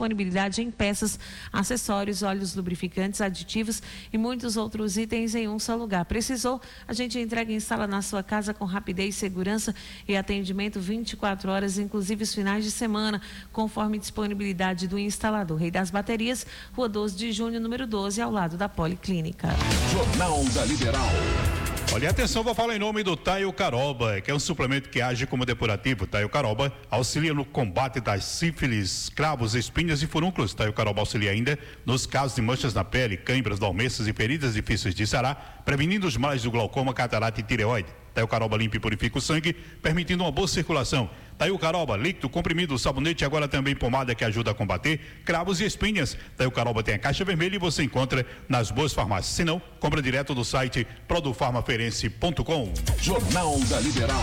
disponibilidade em peças, acessórios, óleos lubrificantes, aditivos e muitos outros itens em um só lugar. Precisou? A gente entrega e instala na sua casa com rapidez, segurança e atendimento 24 horas, inclusive os finais de semana, conforme disponibilidade do instalador. Rei das Baterias, Rua 12 de Junho, número 12, ao lado da Policlínica. Jornal da Liberal. Olha, atenção, vou falar em nome do Taio Caroba, que é um suplemento que age como depurativo. Taio Caroba auxilia no combate das sífilis, cravos, espinhas e furúnculos. Taio Caroba auxilia ainda nos casos de manchas na pele, câimbras, dormências e feridas difíceis de sarar, prevenindo os males do glaucoma, catarata e tireoide. Taio Caroba limpa e purifica o sangue, permitindo uma boa circulação. Taio Caroba, líquido, comprimido, sabonete e agora também pomada que ajuda a combater cravos e espinhas. Taio Caroba tem a caixa vermelha e você encontra nas boas farmácias. Se não, compra direto do site produfarmaferense.com. Jornal da Liberal.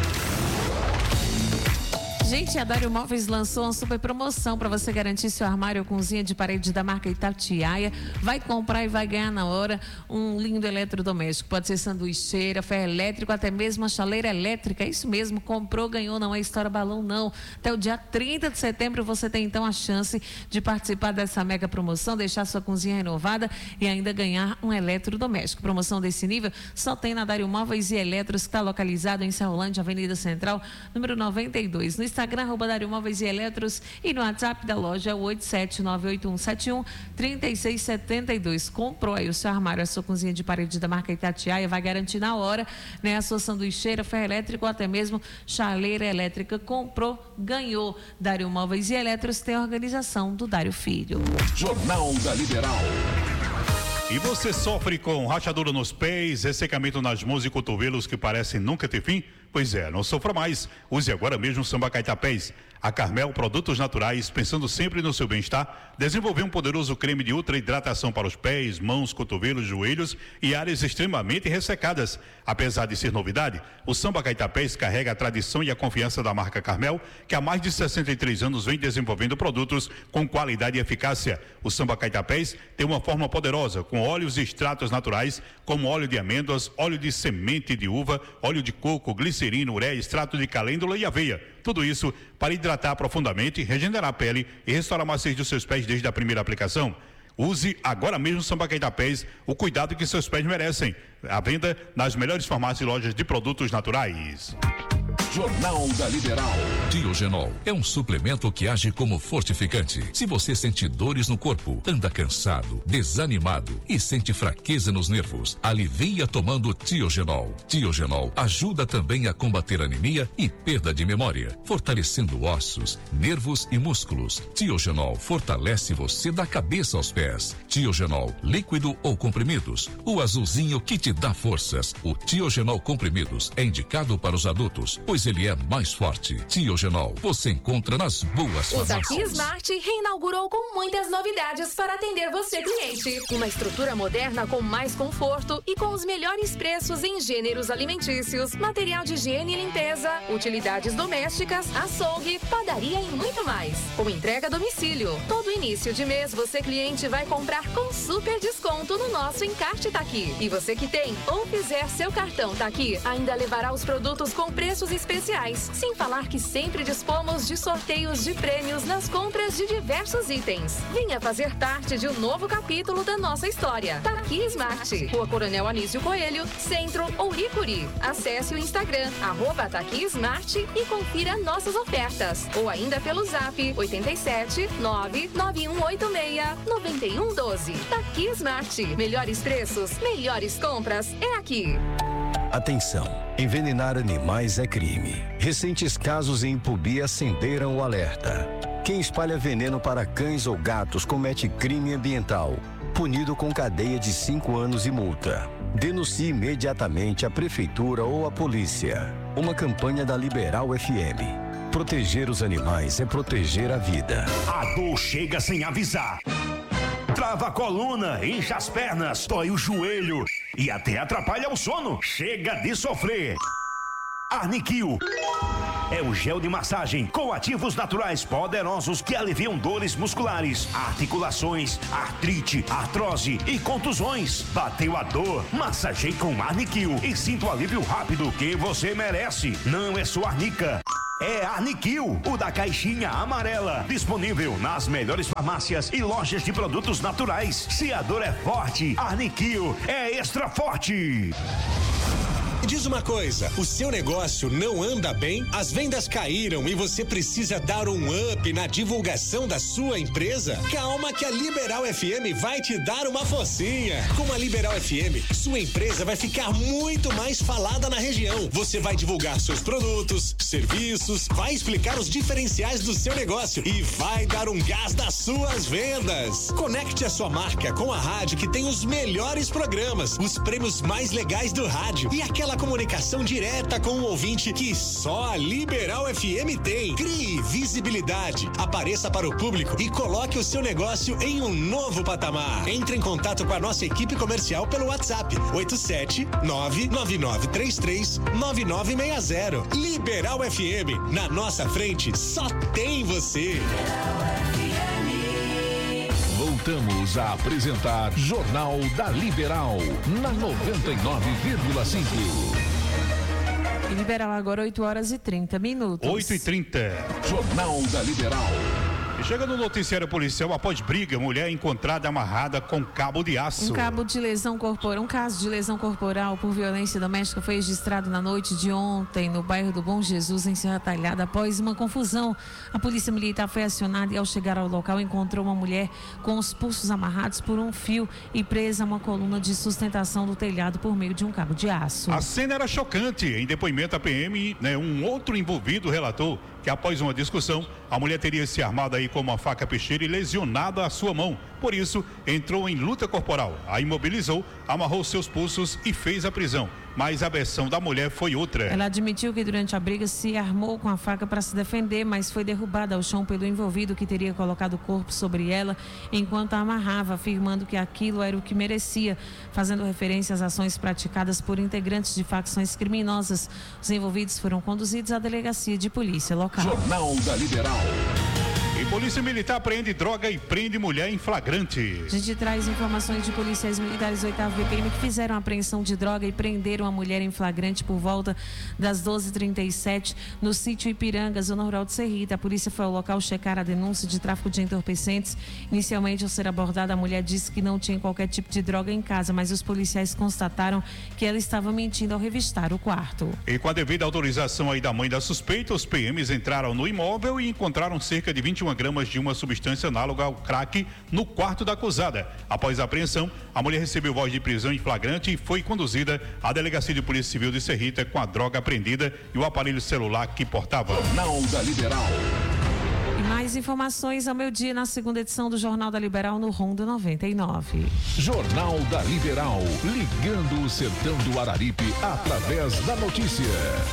Gente, a Dário Móveis lançou uma super promoção para você garantir seu armário ou cozinha de parede da marca Itatiaia. Vai comprar e vai ganhar na hora um lindo eletrodoméstico. Pode ser sanduicheira, ferro elétrico, até mesmo uma chaleira elétrica. É isso mesmo, comprou, ganhou, não é história balão não. Até o dia 30 de setembro você tem então a chance de participar dessa mega promoção, deixar sua cozinha renovada e ainda ganhar um eletrodoméstico. Promoção desse nível só tem na Dário Móveis e Eletros, que está localizado em Serrolândia, Avenida Central, número 92. No Instagram, Dário Móveis e Eletros, e no WhatsApp da loja é o 87981713672. Comprou aí o seu armário, a sua cozinha de parede da marca Itatiaia, vai garantir na hora, né? A sua sanduicheira, ferro elétrico ou até mesmo chaleira elétrica. Comprou, ganhou. Dário Móveis e Eletros tem a organização do Dário Filho. Jornal da Liberal. E você sofre com rachadura nos pés, ressecamento nas mãos e cotovelos que parecem nunca ter fim? Pois é, não sofra mais. Use agora mesmo o Samba Caetapés. A Carmel Produtos Naturais, pensando sempre no seu bem-estar, desenvolveu um poderoso creme de ultra hidratação para os pés, mãos, cotovelos, joelhos e áreas extremamente ressecadas. Apesar de ser novidade, o Samba Caetapés carrega a tradição e a confiança da marca Carmel, que há mais de 63 anos vem desenvolvendo produtos com qualidade e eficácia. O Samba Caetapés tem uma forma poderosa, com óleos e extratos naturais, como óleo de amêndoas, óleo de semente de uva, óleo de coco, glicerina, ureia, extrato de calêndula e aveia. Tudo isso para hidratar profundamente, regenerar a pele e restaurar a maciez dos seus pés desde a primeira aplicação. Use agora mesmo o Samba Caetapés, o cuidado que seus pés merecem. À venda nas melhores farmácias e lojas de produtos naturais. Jornal da Liberal. Tiogenol é um suplemento que age como fortificante. Se você sente dores no corpo, anda cansado, desanimado e sente fraqueza nos nervos, alivia tomando Tiogenol. Tiogenol ajuda também a combater anemia e perda de memória, fortalecendo ossos, nervos e músculos. Tiogenol fortalece você da cabeça aos pés. Tiogenol, líquido ou comprimidos, o azulzinho que te dá forças. O Tiogenol comprimidos é indicado para os adultos, pois ele é mais forte. Tiogenol, você encontra nas boas farmácias. O Taqui Smart reinaugurou com muitas novidades para atender você, cliente. Uma estrutura moderna com mais conforto e com os melhores preços em gêneros alimentícios, material de higiene e limpeza, utilidades domésticas, açougue, padaria e muito mais. Com entrega a domicílio. Todo início de mês você, cliente, vai comprar com super desconto no nosso encarte Taqui. E você que tem ou fizer seu cartão Taqui, ainda levará os produtos com preços especiais. Sem falar que sempre dispomos de sorteios de prêmios nas compras de diversos itens. Venha fazer parte de um novo capítulo da nossa história. Taqui Smart, Rua Coronel Anísio Coelho, Centro, Ouricuri. Acesse o Instagram, @Taqui Smart e confira nossas ofertas. Ou ainda pelo zap 87 99186 9112. Taqui Smart. Melhores preços, melhores compras é aqui. Atenção, envenenar animais é crime. Recentes casos em Ipubi acenderam o alerta. Quem espalha veneno para cães ou gatos comete crime ambiental, punido com cadeia de 5 anos e multa. Denuncie imediatamente a prefeitura ou a polícia. Uma campanha da Liberal FM. Proteger os animais é proteger a vida. A dor chega sem avisar. Trava a coluna, incha as pernas, dói o joelho e até atrapalha o sono. Chega de sofrer. Arniquil é o gel de massagem com ativos naturais poderosos que aliviam dores musculares, articulações, artrite, artrose e contusões. Bateu a dor? Massageie com Arniquil e sinta o alívio rápido que você merece. Não é sua arnica, É Arniquil, o da caixinha amarela. Disponível nas melhores farmácias e lojas de produtos naturais. Se a dor é forte, Arniquil é extra forte. Diz uma coisa, o seu negócio não anda bem? As vendas caíram e você precisa dar um up na divulgação da sua empresa? Calma que a Liberal FM vai te dar uma forcinha. Com a Liberal FM, sua empresa vai ficar muito mais falada na região. Você vai divulgar seus produtos, serviços, vai explicar os diferenciais do seu negócio e vai dar um gás nas suas vendas. Conecte a sua marca com a rádio que tem os melhores programas, os prêmios mais legais do rádio e aquela comunicação direta com o ouvinte que só a Liberal FM tem. Crie visibilidade, apareça para o público e coloque o seu negócio em um novo patamar. Entre em contato com a nossa equipe comercial pelo WhatsApp 87999339960. Liberal FM, na nossa frente só tem você. Voltamos a apresentar Jornal da Liberal na 99,5. Liberal agora 8h30. 8h30. Jornal da Liberal. E chega no noticiário policial, após briga, mulher encontrada amarrada com cabo de aço. Um caso de lesão corporal por violência doméstica foi registrado na noite de ontem no bairro do Bom Jesus, em Serra Talhada, após uma confusão. A polícia militar foi acionada e, ao chegar ao local, encontrou uma mulher com os pulsos amarrados por um fio e presa a uma coluna de sustentação do telhado por meio de um cabo de aço. A cena era chocante. Em depoimento à PM, um outro envolvido relatou que, após uma discussão, a mulher teria se armado aí com uma faca peixeira e lesionado a sua mão. Por isso, entrou em luta corporal. A imobilizou, amarrou seus pulsos e fez a prisão. Mas a versão da mulher foi outra. Ela admitiu que durante a briga se armou com a faca para se defender, mas foi derrubada ao chão pelo envolvido, que teria colocado o corpo sobre ela enquanto a amarrava, afirmando que aquilo era o que merecia, fazendo referência às ações praticadas por integrantes de facções criminosas. Os envolvidos foram conduzidos à delegacia de polícia local. Jornal da Liberal. E polícia militar apreende droga e prende mulher em flagrante. A gente traz informações de policiais militares 8º VPM que fizeram a apreensão de droga e prenderam a mulher em flagrante por volta das 12h37 no sítio Ipiranga, zona rural de Serrita. A polícia foi ao local checar a denúncia de tráfico de entorpecentes. Inicialmente, ao ser abordada, a mulher disse que não tinha qualquer tipo de droga em casa, mas os policiais constataram que ela estava mentindo ao revistar o quarto. E com a devida autorização aí da mãe da suspeita, os PMs entraram no imóvel e encontraram cerca de 21 gramas de uma substância análoga ao crack no quarto da acusada. Após a apreensão, a mulher recebeu voz de prisão em flagrante e foi conduzida à delegacia de polícia civil de Serrita com a droga apreendida e o aparelho celular que portava. Jornal da Liberal. E mais informações ao meio-dia na segunda edição do Jornal da Liberal no Ronda 99. Jornal da Liberal, ligando o sertão do Araripe através da notícia.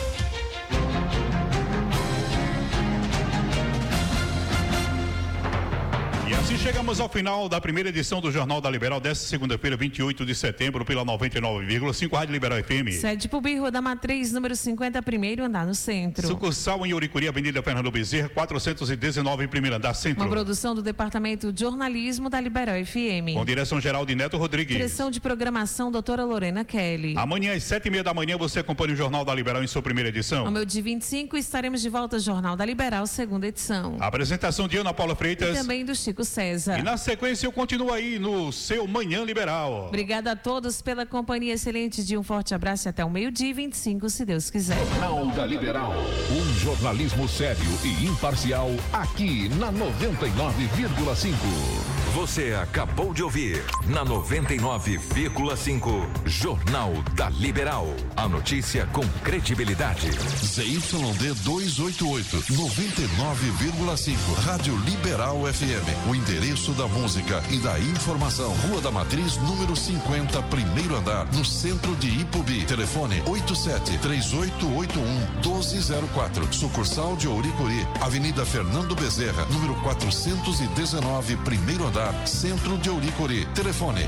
E assim chegamos ao final da primeira edição do Jornal da Liberal desta segunda-feira, 28 de setembro, pela 99,5 Rádio Liberal FM. Sede Pubi, Rua da Matriz, número 50, primeiro andar no centro. Sucursal em Ouricuri, Avenida Fernando Bezerra, 419, primeiro andar, centro. Uma produção do Departamento de Jornalismo da Liberal FM. Com direção geral de Neto Rodrigues. Direção de programação, doutora Lorena Kelly. Amanhã às 7h30 da manhã você acompanha o Jornal da Liberal em sua primeira edição. Ao meio-dia 25 estaremos de volta ao Jornal da Liberal, segunda edição. A apresentação de Ana Paula Freitas. E também do Chico César. E na sequência eu continuo aí no seu Manhã Liberal. Obrigada a todos pela companhia excelente de um forte abraço e até o meio-dia 25, se Deus quiser. Jornal da Liberal. Um jornalismo sério e imparcial aqui na 99,5. Você acabou de ouvir na 99,5 Jornal da Liberal. A notícia com credibilidade. ZYD 288, 99,5. Rádio Liberal FM. O endereço da música e da informação. Rua da Matriz, número 50, primeiro andar, no centro de Ipubi. Telefone 87-3881-1204. Sucursal de Ouricuri. Avenida Fernando Bezerra, número 419, primeiro andar, centro de Ouricuri. Telefone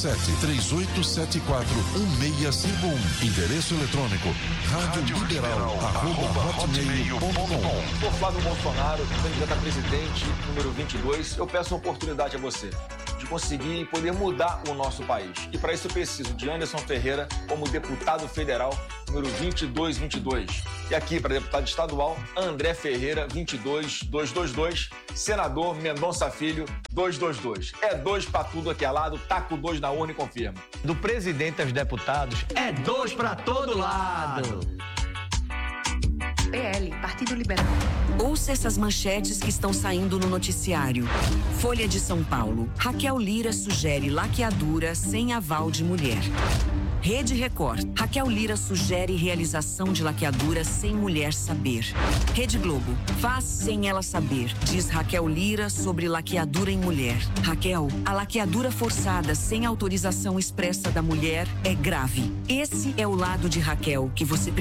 87-3874-1651. Endereço eletrônico radioliberal@hotmail.com. Por Flávio Bolsonaro, candidato a presidente, número 22, eu peço uma oportunidade a você. de conseguir e poder mudar o nosso país. E para isso eu preciso de Anderson Ferreira como deputado federal número 2222. E aqui para deputado estadual, André Ferreira 22222, senador Mendonça Filho 222. É 2 para tudo aqui ao lado, taca o 2 na urna e confirma. Do presidente aos deputados, é 2 para todo lado. PL, Partido Liberal. Ouça essas manchetes que estão saindo no noticiário. Folha de São Paulo. Raquel Lira sugere laqueadura sem aval de mulher. Rede Record. Raquel Lira sugere realização de laqueadura sem mulher saber. Rede Globo. Faz sem ela saber, diz Raquel Lira sobre laqueadura em mulher. Raquel, a laqueadura forçada sem autorização expressa da mulher é grave. Esse é o lado de Raquel que você